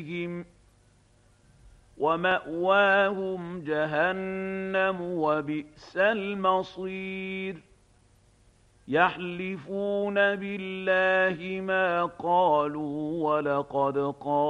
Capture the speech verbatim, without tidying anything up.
ومأواهم جهنم وبئس المصير يحلفون بالله ما قالوا ولقد قالوا